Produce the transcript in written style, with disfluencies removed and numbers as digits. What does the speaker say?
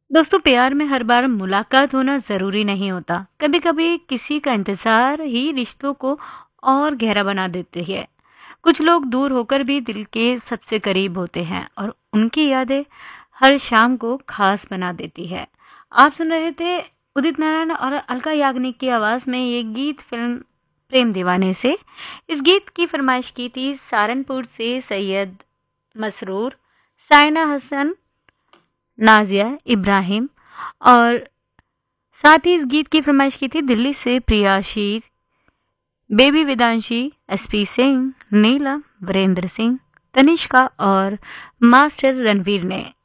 दोस्तों, प्यार में हर बार मुलाकात होना ज़रूरी नहीं होता। कभी कभी किसी का इंतज़ार ही रिश्तों को और गहरा बना देती है। कुछ लोग दूर होकर भी दिल के सबसे करीब होते हैं और उनकी यादें हर शाम को खास बना देती है। आप सुन रहे थे उदित नारायण और अलका याग्निक की आवाज़ में ये गीत फिल्म प्रेम दीवाने से। इस गीत की फरमाइश की थी सहारनपुर से सैयद मसरूर, साइना हसन, नाजिया इब्राहिम, और साथ ही इस गीत की फरमाइश की थी दिल्ली से प्रिया शीर, बेबी विदांशी, एसपी सिंह, नीलम, वीरेंद्र सिंह, तनिष्का और मास्टर रणवीर ने।